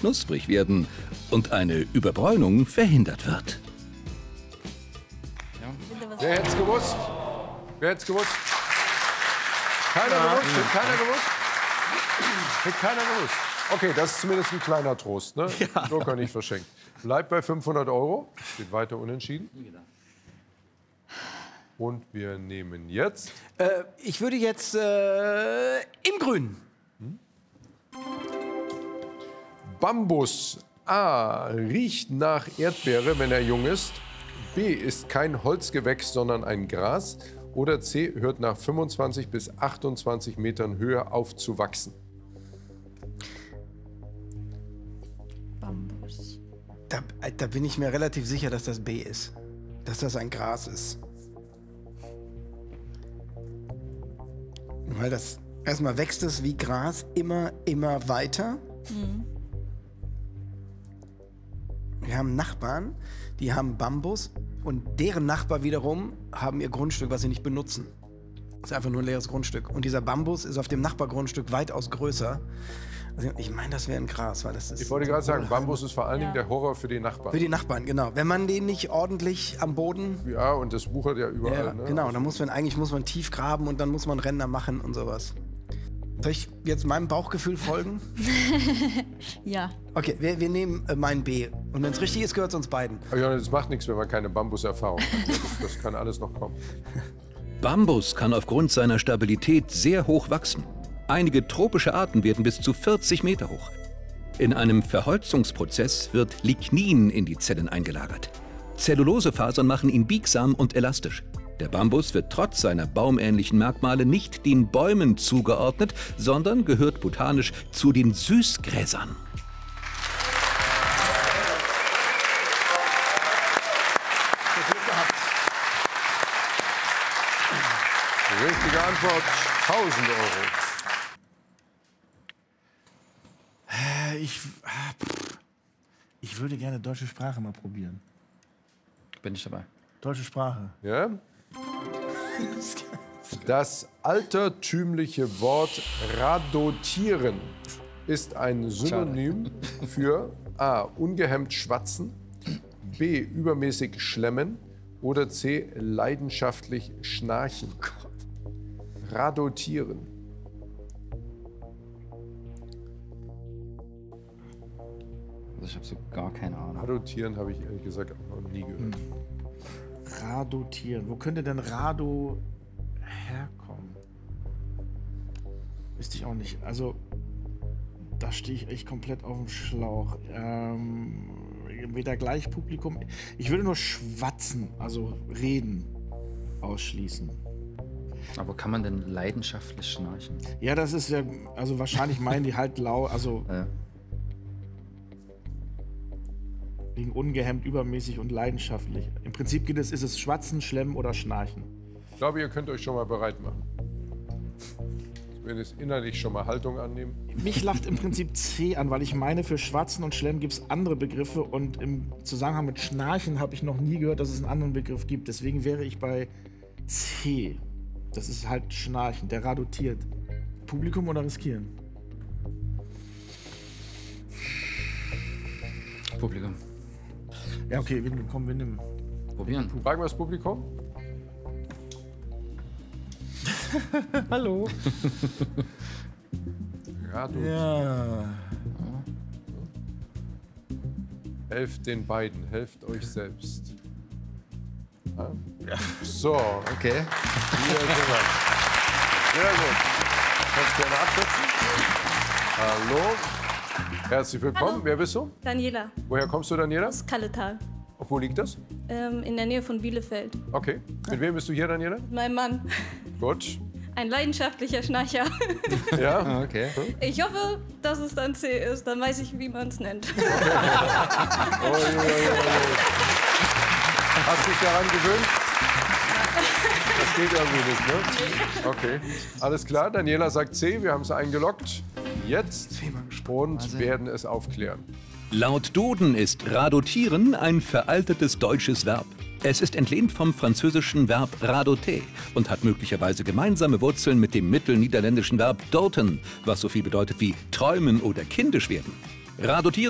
knusprig werden und eine Überbräunung verhindert wird. Wer hätte es gewusst? Wer hätte es gewusst? Keiner gewusst? Hätte keiner gewusst? Hätte keiner gewusst. Okay, das ist zumindest ein kleiner Trost, ne? Ja. Joker nicht verschenkt. Bleibt bei 500 €. Steht weiter unentschieden. Und wir nehmen jetzt... Ich würde jetzt im Grün. Bambus. A. Riecht nach Erdbeere, wenn er jung ist. B. Ist kein Holzgewächs, sondern ein Gras. Oder C. Hört nach 25 bis 28 Metern Höhe auf zu wachsen. Bambus. Da bin ich mir relativ sicher, dass das B ist. Dass das ein Gras ist. Weil das erstmal wächst es wie Gras immer weiter. Wir haben Nachbarn, die haben Bambus und deren Nachbar wiederum haben ihr Grundstück, was sie nicht benutzen. Das ist einfach nur ein leeres Grundstück. Und dieser Bambus ist auf dem Nachbargrundstück weitaus größer. Also ich meine, das wäre ein Gras, weil das ist... Ich wollte gerade sagen, Bambus ist vor allen Dingen der Horror für die Nachbarn. Für die Nachbarn, genau. Wenn man den nicht ordentlich am Boden... Ja, und das wuchert ja überall. Ja, ne? genau. Dann muss man tief graben und dann muss man Ränder machen und sowas. Soll ich jetzt meinem Bauchgefühl folgen? Ja. Okay, wir nehmen mein B. Und wenn es richtig ist, gehört es uns beiden. Aber ja, das macht nichts, wenn man keine Bambuserfahrung hat. Das kann alles noch kommen. Bambus kann aufgrund seiner Stabilität sehr hoch wachsen. Einige tropische Arten werden bis zu 40 Meter hoch. In einem Verholzungsprozess wird Lignin in die Zellen eingelagert. Zellulosefasern machen ihn biegsam und elastisch. Der Bambus wird trotz seiner baumähnlichen Merkmale nicht den Bäumen zugeordnet, sondern gehört botanisch zu den Süßgräsern. Richtige Antwort, 1000 €. Ich würde gerne deutsche Sprache mal probieren. Bin ich dabei. Deutsche Sprache. Ja? Das altertümliche Wort radotieren ist ein Synonym für A. ungehemmt schwatzen, B. übermäßig schlemmen oder C. leidenschaftlich schnarchen. Radotieren. Also ich habe so gar keine Ahnung. Radotieren habe ich ehrlich gesagt auch noch nie gehört. Radotieren. Wo könnte denn Rado herkommen? Wüsste ich auch nicht. Also, da stehe ich echt komplett auf dem Schlauch. Weder gleich Publikum. Ich würde nur schwatzen, also reden, ausschließen. Aber kann man denn leidenschaftlich schnarchen? Ja, das ist ja, also wahrscheinlich meinen die halt lau, also wegen ungehemmt, übermäßig und leidenschaftlich. Im Prinzip ist es Schwatzen, Schlemmen oder Schnarchen. Ich glaube, ihr könnt euch schon mal bereit machen. Zumindest innerlich schon mal Haltung annehmen. Mich lacht im Prinzip C an, weil ich meine, für Schwatzen und Schlemmen gibt es andere Begriffe und im Zusammenhang mit Schnarchen habe ich noch nie gehört, dass es einen anderen Begriff gibt. Deswegen wäre ich bei C. Das ist halt Schnarchen, der radotiert. Publikum oder riskieren? Publikum. Ja, okay, komm, wir nehmen. Probieren. Fragen wir das Publikum? Hallo. Radotieren. Ja. Helft den beiden, helft euch selbst. Ja? So, Okay. hier sind wir. Sehr gut. Kannst gerne absetzen. Hallo. Herzlich willkommen. Hallo. Wer bist du? Daniela Woher kommst du, Daniela? aus Kalletal, Wo liegt das? in der Nähe von Bielefeld. Okay. Mit wem bist du hier, Daniela? Mein Mann, Gut. ein leidenschaftlicher Schnarcher. Ja. Okay. Ich hoffe, dass es dann C ist, dann weiß ich, wie man es nennt. Oh, Hast dich daran gewöhnt? Das geht irgendwie nicht, ne? Okay. Alles klar, Daniela sagt C, wir haben es eingeloggt. Jetzt und werden es aufklären. Laut Duden ist radotieren ein veraltetes deutsches Verb. Es ist entlehnt vom französischen Verb radoter und hat möglicherweise gemeinsame Wurzeln mit dem mittelniederländischen Verb doten, was so viel bedeutet wie träumen oder kindisch werden. Radotieren